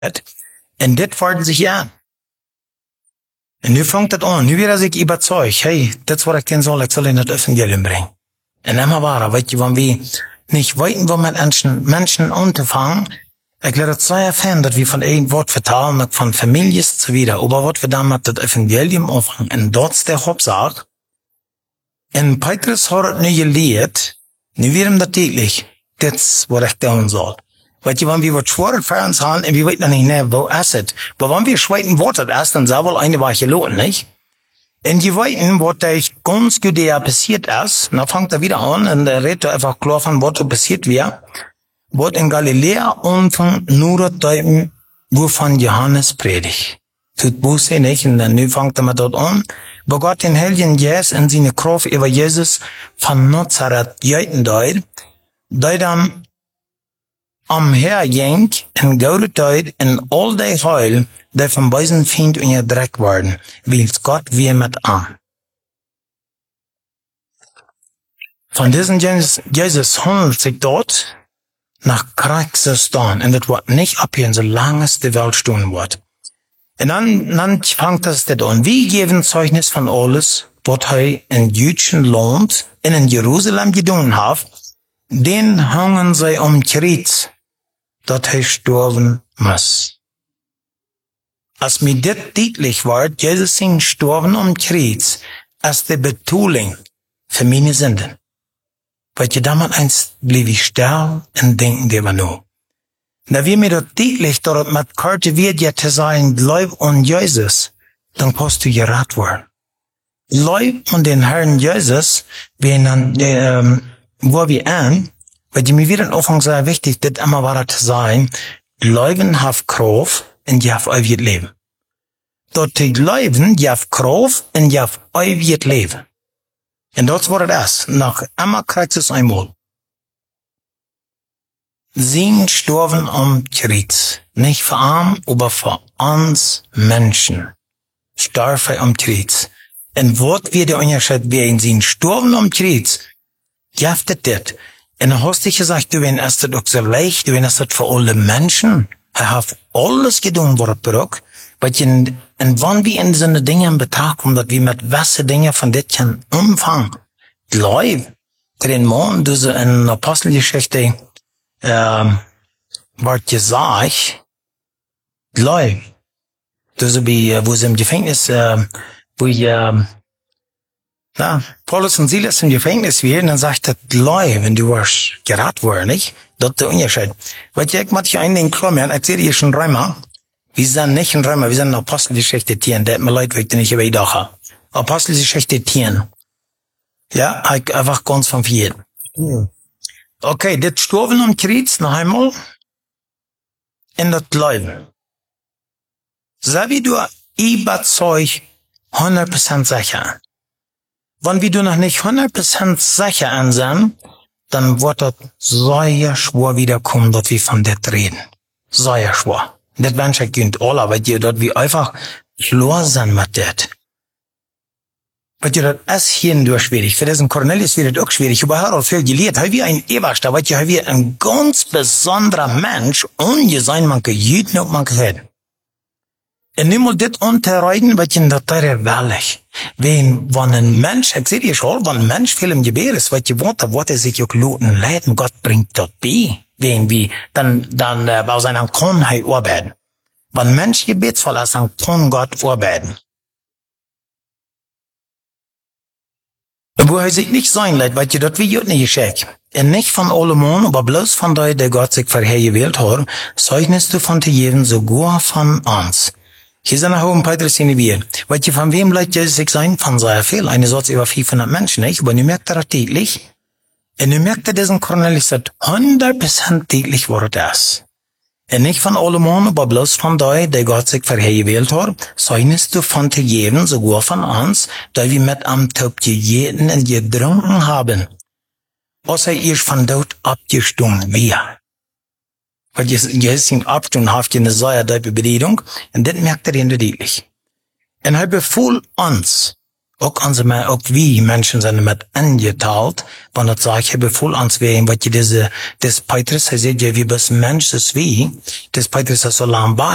Und das worden sich an. Und nu fängt das an. Nu wird er sich überzeugt, hey, das was ich tun soll, ich soll in das Evangelium bringen. Und immer war, weißt du, wenn wir nicht wollten, wo mit Menschen anzufangen, ich glaube, das sei ja fan, dass wir von irgend Wort vertalen, von Families zu wieder, aber was wir dann mit das Evangelium anfangen, und dort ist der Hauptsache. Und Petrus hat nicht gelehrt, nu wird ihm das täglich, das, was ich tun soll. Weißt du, wenn wir was schwerer für uns haben, und wir wissen nicht mehr, wo ist es. Aber wenn wir schweiten Worte erst, dann soll wohl eine Woche lohnen, nicht? Und die wissen, was durch ganz Judäa passiert ist, dann fängt er wieder an, und er redet einfach klar von, was da passiert wird. Was in Galiläa anfängt, nur deuten, wovon Johannes predigt. Tut Buße nicht, und dann fängt er mal dort an, wo Gott den Heiligen Geist in seine Kraft über Jesus von Nazareth geiten deut, deut dann am Herging in goude tijd in all die heil, die von beiden Fiend und ihr Dreck worden, wählt Gott wir mit an. Von diesem Jesus handelt sich dort nach Kriegsstand, und das wird nicht abhören, solange es die Welt stehen wird. Und dann fängt das an. Wir geben Zeugnis von alles, was er in jüdischen Land, in Jerusalem getan hat, den hangen sie Kreuz, dass er sterben muss. Als mir das deutlich wird, Jesus sind sterben Kreuz, als die Betuling für meine Sünden. Weil je damals eins blieb ich sterben und denken der nur. Da wir mir das deutlich, dass mit Karte wird ja zu sein, Glaub an Jesus, dann kannst du gerat werden. Glaub an den Herrn Jesus, wenn dann, wo wir an, weil die mir wieder am Anfang sehr wichtig, das immer war zu sein, Glauben hat Kraft und die hat ewiges Leben. Dort die Glauben, die hat Kraft und die hat ewiges Leben. Und das war das. Nach einmal kriegt es einmal. Sie sterben am Kreuz. Nicht für arm, aber für uns Menschen. Sterben am Kreuz. Und was wird der Unterschied werden? Sie sterben am Kreuz. Jaftet das. Und dann hast du gesagt, du hast das auch so leicht, du hast das für alle Menschen. Er hat alles getan, was er braucht. Und wenn wir in so eine Dinge in Betracht kommen, dass wir mit welchen Dingen von das können umfangen, Glaub, den Mann, du so in Apostelgeschichte, wird gesagt, Glaub, du so wie, wo sie im Gefängnis, Paulus und Silas im Gefängnis wären, dann sagt er, Glaub, wenn du warst gerat worden, nicht? Das ist der Unterschied. Weil ich mach dich einen in Klammer, ich erzähle dir schon dreimal, wir sind nicht in Römer, wir sind in Apostelgeschichte 10, der hat mir leid, weil ich den nicht überdache. Apostelgeschichte 10. Ja, einfach ganz von viel. Okay, das Sterben am Kreuz noch einmal in das Glauben. So wie du überzeugt 100% sicher. Wenn wir du noch nicht 100% sicher sind, dann wird das sehr schwer wiederkommen, dass wir von das reden. Sehr schwer. Das wünsche ich uns alle, weil die dort wie einfach klar sind mit das. Weil die dort ist hindurch schwierig. Für diesen Cornelius wird das auch schwierig. Aber er hat viel gelehrt. Er wie ein Eberster, weil er wie ein ganz besonderer Mensch, ungesehen manche Jüden und manche Heiden. Und nimm mal das unterreiten, weil ich das ist ehrlich. Wenn ein Mensch, ich sehe dir schon, wenn ein Mensch viel im Gebet ist, weil die Worte sich auch luten leiden, Gott bringt das bei. Wenn wir, dann bei seiner Kronheit arbeiten. Wenn ein Mensch gebetsvoll ist, dann kann Gott arbeiten. Wo er sich nicht sein lässt, weil das wie Jut nicht geschickt. Und nicht von allem, aber bloß von der Gott sich verhergewählt hat, zeugnest du von jedem sogar von uns. Hier sind auch ein Petrus in die Bier. Weil ihr von wem lässt Jesus sich sein? Von sehr viel. Eine Satz über 500 Menschen, nicht? Aber du merkt er täglich. Und du merkt er diesen Cornelius 100% täglich war das. Und nicht von allem, aber bloß von der Gott sich verhergewählt hat, zeugnest du von jedem, sogar von uns, da wir mit am Tod jeden und getrunken haben. Außer ihr von dort abgestungen wir. Weil Jesus ihn abstund, haft eine sehr tiefe Beredung, und das merkt er deutlich. Und er befohlen uns, auch wie Menschen sind mit angeteilt, wenn das sagt, er befohlen uns, weil das Petrus, er sagt ja, wie bis Mensch ist wie, das Petrus ist so lang